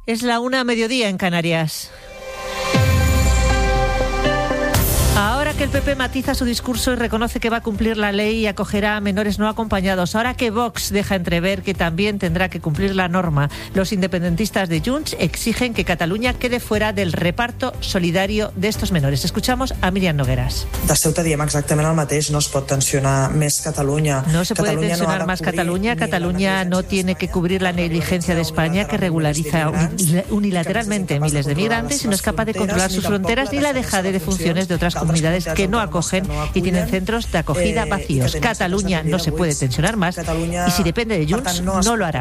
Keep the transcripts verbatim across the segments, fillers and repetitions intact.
Es la una a mediodía en Canarias. Ahora que el P P matiza su discurso y reconoce que va a cumplir la ley y acogerá a menores no acompañados, ahora que Vox deja entrever que también tendrá que cumplir la norma, los independentistas de Junts exigen que Cataluña quede fuera del reparto solidario de estos menores. Escuchamos a Míriam Nogueras. De Ceuta diem exactament el mateix, no es pot tensionar més Catalunya. No se puede Catalunya tensionar no más Cataluña. Cataluña no tiene que cubrir la negligencia de España, que regulariza unilateralmente miles de migrantes y no es capaz de controlar sus fronteras ni la dejadez de funciones de otras comunidades que no acogen y tienen centros de acogida vacíos. Cataluña no se puede tensionar más y si depende de Junts no lo hará.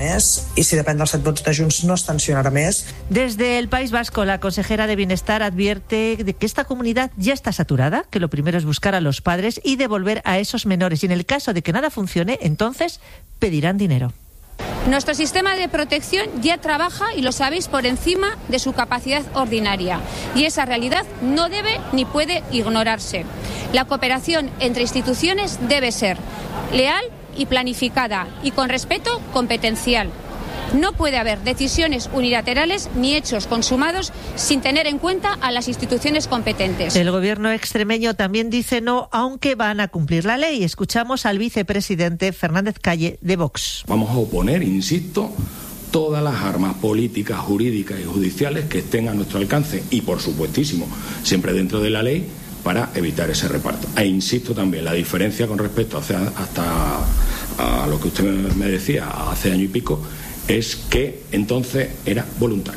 Y si depende dels set vots de Junts no es tensionarà més. Desde el País Vasco, la consejera de Bienestar advierte de que esta comunidad ya está saturada, que lo primero es buscar a los padres y devolver a esos menores. Y en el caso de que nada funcione, entonces pedirán dinero. Nuestro sistema de protección ya trabaja, y lo sabéis, por encima de su capacidad ordinaria. Y esa realidad no debe ni puede ignorarse. La cooperación entre instituciones debe ser leal y planificada y con respeto competencial. No puede haber decisiones unilaterales ni hechos consumados sin tener en cuenta a las instituciones competentes. El gobierno extremeño también dice no, aunque van a cumplir la ley. Escuchamos al vicepresidente Fernández Calle de Vox. Vamos a oponer, insisto, todas las armas políticas, jurídicas y judiciales que estén a nuestro alcance y, por supuestísimo, siempre dentro de la ley, para evitar ese reparto. E insisto también, la diferencia con respecto hacia, hasta a lo que usted me decía hace año y pico, es que entonces era voluntario.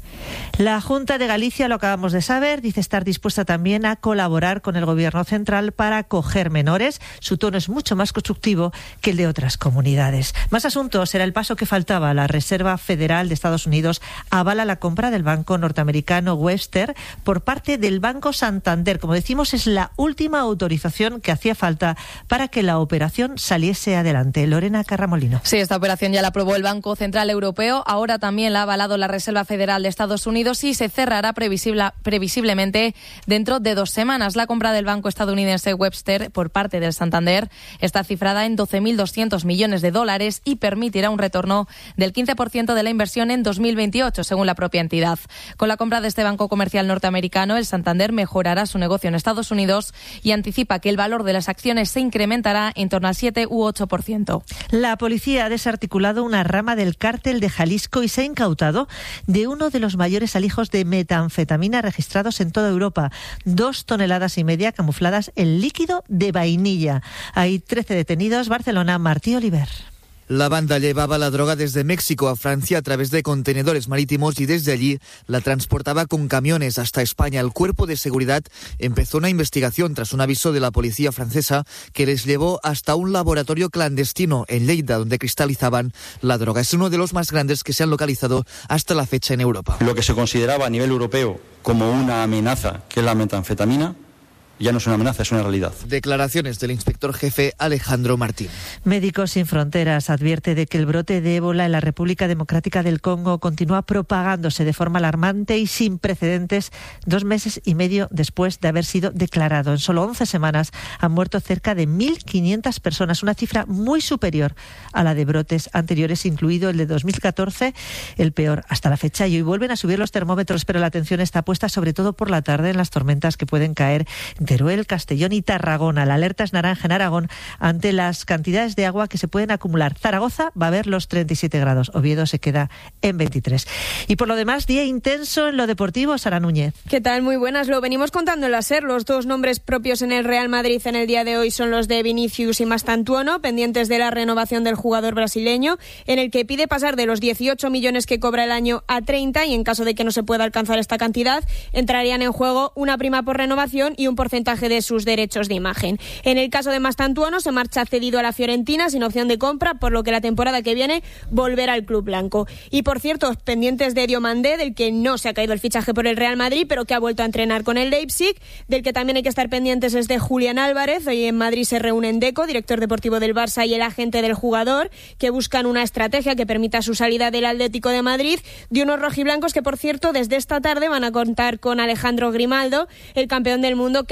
La Junta de Galicia, lo acabamos de saber, dice estar dispuesta también a colaborar con el Gobierno central para acoger menores. Su tono es mucho más constructivo que el de otras comunidades. Más asuntos. Era el paso que faltaba. La Reserva Federal de Estados Unidos avala la compra del banco norteamericano Webster por parte del Banco Santander. Como decimos, es la última autorización que hacía falta para que la operación saliese adelante. Lorena Carramolino. Sí, esta operación ya la aprobó el Banco Central Europeo. Ahora también la ha avalado la Reserva Federal de Estados Unidos. Y se cerrará previsible, previsiblemente dentro de dos semanas. La compra del banco estadounidense Webster por parte del Santander está cifrada en doce mil doscientos millones de dólares y permitirá un retorno del quince por ciento de la inversión en dos mil veintiocho, según la propia entidad. Con la compra de este banco comercial norteamericano, el Santander mejorará su negocio en Estados Unidos y anticipa que el valor de las acciones se incrementará en torno al siete u ocho por ciento. La policía ha desarticulado una rama del cártel de Jalisco y se ha incautado de uno de los mayores alijos de metanfetamina registrados en toda Europa. Dos toneladas y media camufladas en líquido de vainilla. Hay trece detenidos. Barcelona, Martí Oliver. La banda llevaba la droga desde México a Francia a través de contenedores marítimos y desde allí la transportaba con camiones hasta España. El cuerpo de seguridad empezó una investigación tras un aviso de la policía francesa que les llevó hasta un laboratorio clandestino en Lleida, donde cristalizaban la droga. Es uno de los más grandes que se han localizado hasta la fecha en Europa. Lo que se consideraba a nivel europeo como una amenaza, que es la metanfetamina, ya no es una amenaza, es una realidad. Declaraciones del inspector jefe Alejandro Martín. Médicos Sin Fronteras advierte de que el brote de ébola en la República Democrática del Congo continúa propagándose de forma alarmante y sin precedentes dos meses y medio después de haber sido declarado. En solo once semanas han muerto cerca de mil quinientas personas, una cifra muy superior a la de brotes anteriores, incluido el de dos mil catorce, el peor hasta la fecha. Y hoy vuelven a subir los termómetros, pero la atención está puesta sobre todo por la tarde en las tormentas que pueden caer en Teruel, Castellón y Tarragona. La alerta es naranja en Aragón ante las cantidades de agua que se pueden acumular. Zaragoza va a ver los treinta y siete grados. Oviedo se queda en veintitrés. Y por lo demás, día intenso en lo deportivo. Sara Núñez. ¿Qué tal? Muy buenas. Lo venimos contando en la SER. Los dos nombres propios en el Real Madrid en el día de hoy son los de Vinicius y Mastantuono, pendientes de la renovación del jugador brasileño, en el que pide pasar de los dieciocho millones que cobra el año a treinta, y en caso de que no se pueda alcanzar esta cantidad, entrarían en juego una prima por renovación y un porcentaje de sus derechos de imagen. En el caso de Mastantuono, se marcha cedido a la Fiorentina sin opción de compra, por lo que la temporada que viene volverá al club blanco. Y por cierto, pendientes de Diomandé, del que no se ha caído el fichaje por el Real Madrid, pero que ha vuelto a entrenar con el Leipzig. Del que también hay que estar pendientes es de Julián Álvarez. Hoy en Madrid se reúnen Deco, director deportivo del Barça, y el agente del jugador, que buscan una estrategia que permita su salida del Atlético de Madrid, de unos rojiblancos que, por cierto, desde esta tarde van a contar con Alejandro Grimaldo, el campeón del mundo, que ha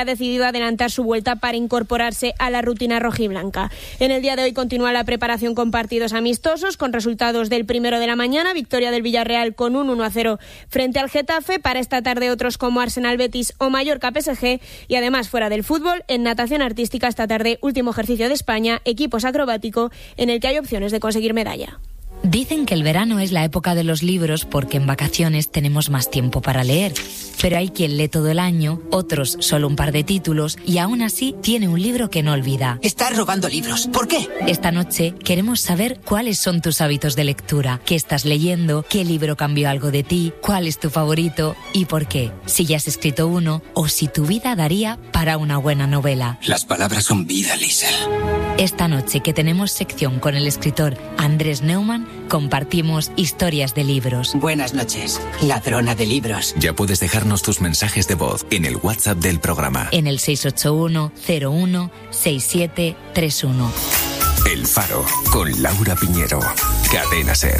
decidido adelantar su vuelta para incorporarse a la rutina rojiblanca. En el día de hoy continúa la preparación con partidos amistosos, con resultados del primero de la mañana, victoria del Villarreal con un uno a cero frente al Getafe. Para esta tarde otros como Arsenal Betis o Mallorca P S G. Y además, fuera del fútbol, en natación artística esta tarde, último ejercicio de España, equipos acrobático, en el que hay opciones de conseguir medalla. Dicen que el verano es la época de los libros porque en vacaciones tenemos más tiempo para leer. Pero hay quien lee todo el año, otros solo un par de títulos y aún así tiene un libro que no olvida. Estás robando libros. ¿Por qué? Esta noche queremos saber cuáles son tus hábitos de lectura, qué estás leyendo, qué libro cambió algo de ti, cuál es tu favorito y por qué. Si ya has escrito uno o si tu vida daría para una buena novela. Las palabras son vida, Liesl. Esta noche que tenemos sección con el escritor Andrés Neumann, compartimos historias de libros. Buenas noches, ladrona de libros. Ya puedes dejarnos tus mensajes de voz en el WhatsApp del programa. En el seis ocho uno cero uno seis siete tres uno. El Faro, con Laura Piñero. Cadena SER.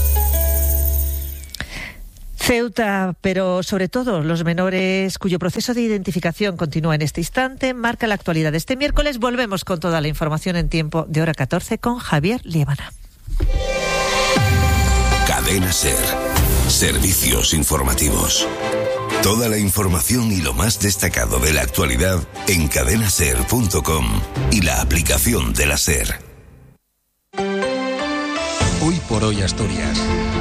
Ceuta, pero sobre todo los menores cuyo proceso de identificación continúa en este instante, marca la actualidad de este miércoles. Volvemos con toda la información en tiempo de hora catorce con Javier Liébana. Cadena SER. Servicios informativos. Toda la información y lo más destacado de la actualidad en cadena ser punto com y la aplicación de la SER. Hoy por hoy Asturias.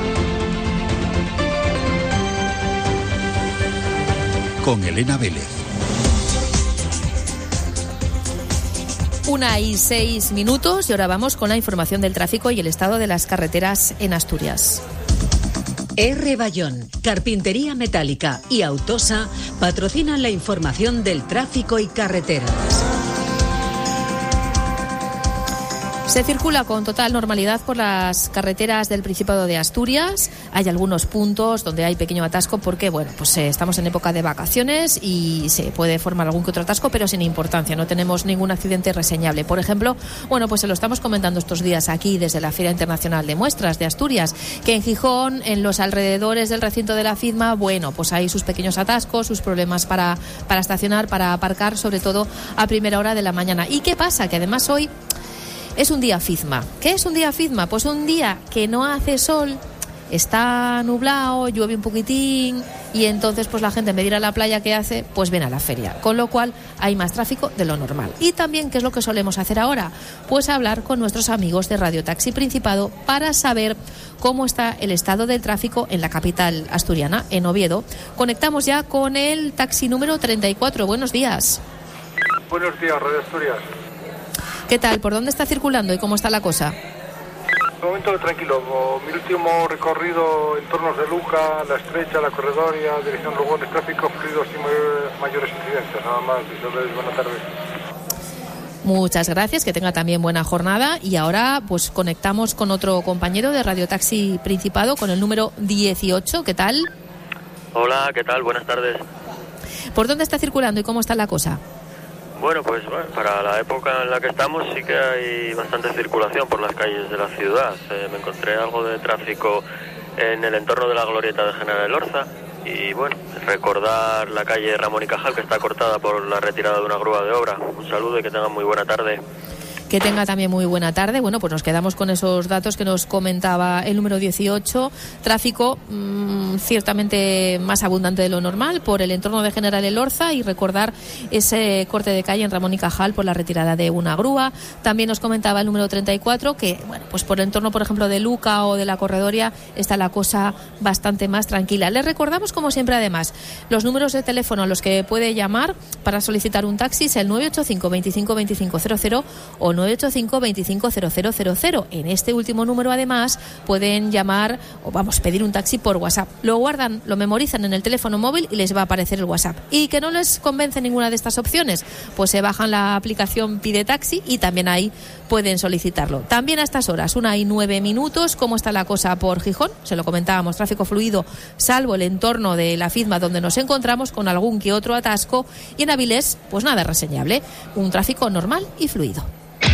Con Elena Vélez. Una y seis minutos y ahora vamos con la información del tráfico y el estado de las carreteras en Asturias. R. Bayón, Carpintería Metálica y Autosa patrocinan la información del tráfico y carreteras. Se circula con total normalidad por las carreteras del Principado de Asturias. Hay algunos puntos donde hay pequeño atasco porque, bueno, pues eh, estamos en época de vacaciones y se puede formar algún que otro atasco, pero sin importancia. No tenemos ningún accidente reseñable. Por ejemplo, bueno, pues se lo estamos comentando estos días aquí desde la Feria Internacional de Muestras de Asturias, que en Gijón, en los alrededores del recinto de la FIDMA, bueno, pues hay sus pequeños atascos, sus problemas para, para estacionar, para aparcar, sobre todo a primera hora de la mañana. ¿Y qué pasa? Que además hoy es un día FIDMA. ¿Qué es un día FIDMA? Pues un día que no hace sol, está nublado, llueve un poquitín y entonces pues la gente en vez de ir a la playa, ¿qué hace? Pues viene a la feria, con lo cual hay más tráfico de lo normal. Y también, ¿qué es lo que solemos hacer ahora? Pues hablar con nuestros amigos de Radio Taxi Principado para saber cómo está el estado del tráfico en la capital asturiana, en Oviedo. Conectamos ya con el taxi número treinta y cuatro. Buenos días. Buenos días, Radio Asturias. ¿Qué tal? ¿Por dónde está circulando y cómo está la cosa? Un momento tranquilo. Mi último recorrido en torno de Luca, La Estrecha, La Corredoria, dirección Lugones, tráfico fluido sin mayores incidentes. Nada más. Buenas tardes. Muchas gracias, que tenga también buena jornada. Y ahora pues conectamos con otro compañero de Radio Taxi Principado, con el número dieciocho. ¿Qué tal? Hola, ¿qué tal? Buenas tardes. ¿Por dónde está circulando y cómo está la cosa? Bueno, pues bueno, para la época en la que estamos sí que hay bastante circulación por las calles de la ciudad. Eh, me encontré algo de tráfico en el entorno de la glorieta de General Elorza y bueno, recordar la calle Ramón y Cajal, que está cortada por la retirada de una grúa de obra. Un saludo y que tengan muy buena tarde. Que tenga también muy buena tarde. Bueno, pues nos quedamos con esos datos que nos comentaba el número dieciocho. Tráfico mmm, ciertamente más abundante de lo normal por el entorno de General Elorza y recordar ese corte de calle en Ramón y Cajal por la retirada de una grúa. También nos comentaba el número treinta y cuatro que, bueno, pues por el entorno, por ejemplo, de Luca o de la Corredoria está la cosa bastante más tranquila. Les recordamos, como siempre, además, los números de teléfono a los que puede llamar para solicitar un taxi es el nueve ocho cinco, veinticinco, veinticinco cero cero o nueve ocho cinco, veinticinco, cero cero cero cero. En este último número, además, pueden llamar o vamos, pedir un taxi por WhatsApp. Lo guardan, lo memorizan en el teléfono móvil y les va a aparecer el WhatsApp. ¿Y que no les convence ninguna de estas opciones? Pues se bajan la aplicación Pide Taxi y también ahí pueden solicitarlo. También a estas horas, una y nueve minutos, ¿cómo está la cosa por Gijón? Se lo comentábamos, tráfico fluido, salvo el entorno de la FIDMA donde nos encontramos con algún que otro atasco, y en Avilés, pues nada reseñable, un tráfico normal y fluido. ¿Quieres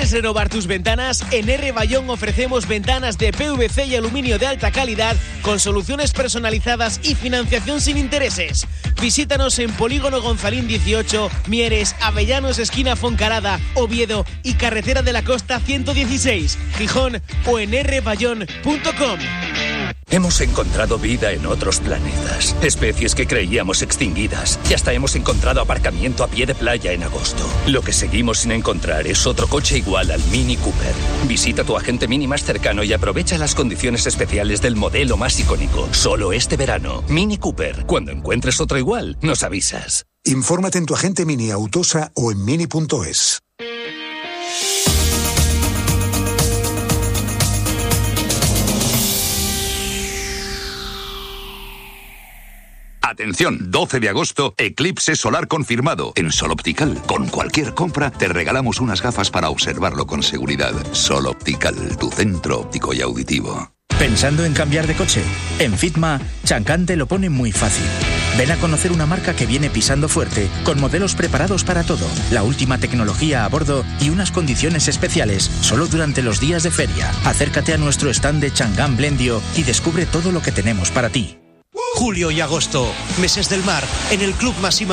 ¿Quieres renovar tus ventanas? En R. Bayón ofrecemos ventanas de P V C y aluminio de alta calidad con soluciones personalizadas y financiación sin intereses. Visítanos en Polígono Gonzalín dieciocho, Mieres, Avellanos, esquina Foncarada, Oviedo y Carretera de la Costa ciento dieciséis, Gijón o en r bayón punto com. Hemos encontrado vida en otros planetas, especies que creíamos extinguidas, y hasta hemos encontrado aparcamiento a pie de playa en agosto. Lo que seguimos sin encontrar es otro coche igual al Mini Cooper. Visita tu agente Mini más cercano y aprovecha las condiciones especiales del modelo más icónico. Solo este verano. Mini Cooper. Cuando encuentres otro igual, nos avisas. Infórmate en tu agente Mini Autosa o en mini punto es. Atención, doce de agosto, eclipse solar confirmado. En Sol Optical, con cualquier compra, te regalamos unas gafas para observarlo con seguridad. Sol Optical, tu centro óptico y auditivo. ¿Pensando en cambiar de coche? En Fitma, Chang'an te lo pone muy fácil. Ven a conocer una marca que viene pisando fuerte, con modelos preparados para todo, la última tecnología a bordo y unas condiciones especiales, solo durante los días de feria. Acércate a nuestro stand de Chang'an Blendio y descubre todo lo que tenemos para ti. Julio y agosto, meses del mar, en el club más